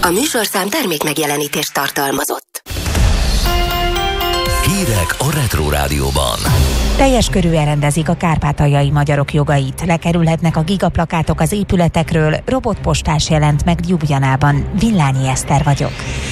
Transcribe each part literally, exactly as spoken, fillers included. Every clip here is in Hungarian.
A műsorszám termék megjelenítést tartalmazott. Hírek a Retro Rádióban. Teljes körűen rendezik a kárpátaljai magyarok jogait. Lekerülhetnek a gigaplakátok az épületekről. Robotpostás jelent meg Ljubljanában. Villányi Eszter vagyok.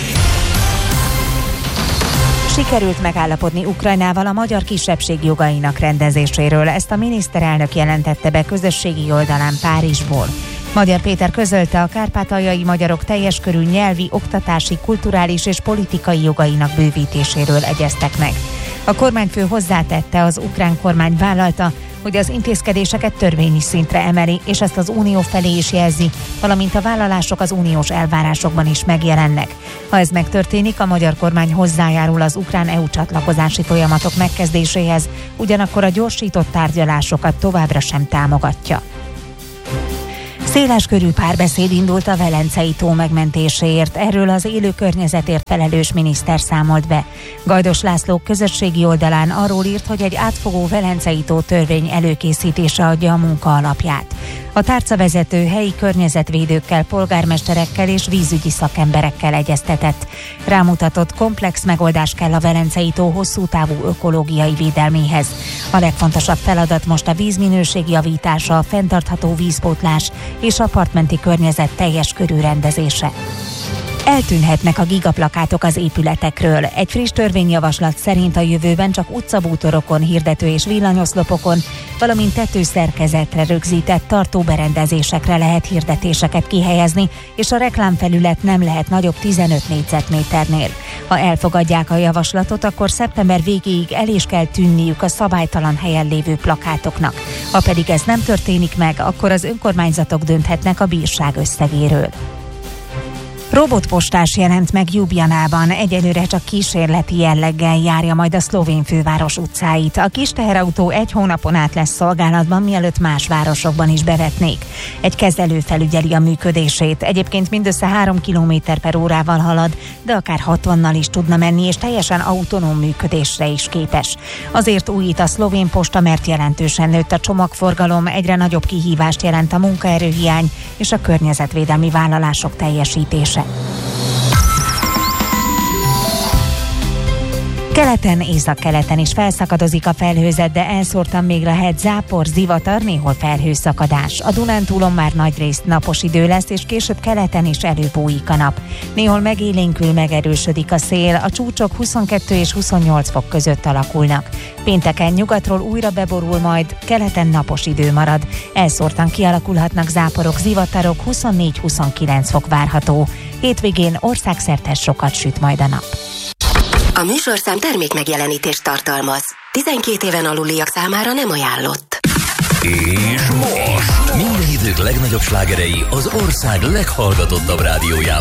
Sikerült megállapodni Ukrajnával a magyar kisebbség jogainak rendezéséről. Ezt a miniszterelnök jelentette be közösségi oldalán Párizsból. Magyar Péter közölte, a kárpátaljai magyarok teljes körű nyelvi, oktatási, kulturális és politikai jogainak bővítéséről egyeztek meg. A kormányfő hozzátette, az ukrán kormány vállalta, hogy az intézkedéseket törvényi szintre emeli, és ezt az unió felé is jelzi, valamint a vállalások az uniós elvárásokban is megjelennek. Ha ez megtörténik, a magyar kormány hozzájárul az ukrán é u csatlakozási folyamatok megkezdéséhez, ugyanakkor a gyorsított tárgyalásokat továbbra sem támogatja. Széleskörű párbeszéd indult a Velencei tó megmentéséért, erről az élő környezetért felelős miniszter számolt be. Gajdos László közösségi oldalán arról írt, hogy egy átfogó Velencei tó törvény előkészítése adja a munka alapját. A tárcavezető helyi környezetvédőkkel, polgármesterekkel és vízügyi szakemberekkel egyeztetett. Rámutatott, komplex megoldás kell a Velencei tó hosszú távú ökológiai védelméhez. A legfontosabb feladat most a vízminőség javítása, a fenntartható vízpótlás és a partmenti környezet teljes körű rendezése. Eltűnhetnek a gigaplakátok az épületekről. Egy friss törvényjavaslat szerint a jövőben csak utcabútorokon, hirdető és villanyoszlopokon, valamint tetőszerkezetre rögzített tartóberendezésekre lehet hirdetéseket kihelyezni, és a reklámfelület nem lehet nagyobb tizenöt négyzetméternél. Ha elfogadják a javaslatot, akkor szeptember végéig el is kell tűnniük a szabálytalan helyen lévő plakátoknak. Ha pedig ez nem történik meg, akkor az önkormányzatok dönthetnek a bírság összegéről. Robotpostás jelent meg Ljubljanában, egyelőre csak kísérleti jelleggel járja majd a szlovén főváros utcáit. A kis teherautó egy hónapon át lesz szolgálatban, mielőtt más városokban is bevetnék. Egy kezelő felügyeli a működését. Egyébként mindössze három kilométer per órával halad, de akár hatvannal is tudna menni, és teljesen autonóm működésre is képes. Azért újít a szlovén posta, mert jelentősen nőtt a csomagforgalom, egyre nagyobb kihívást jelent a munkaerőhiány és a környezetvédelmi vállalások teljesítése. Keleten, északkeleten is felszakadozik a felhőzet, de elszórtan még lehet zápor, zivatar, néhol felhőszakadás. A Dunántúlon már nagyrészt napos idő lesz, és később keleten is előbújik a nap. Néhol megélénkül, megerősödik a szél, a csúcsok huszonkettő és huszonnyolc fok között alakulnak. Pénteken nyugatról újra beborul, majd keleten napos idő marad. Elszórtan kialakulhatnak záporok, zivatarok, huszonnégy-huszonkilenc fok várható. Hétvégén országszerte sokat süt majd a nap. A műsorszám termék megjelenítést tartalmaz. tizenkét éven aluliak számára nem ajánlott. És most minden idők legnagyobb slágerei az ország leghallgatottabb rádiójában.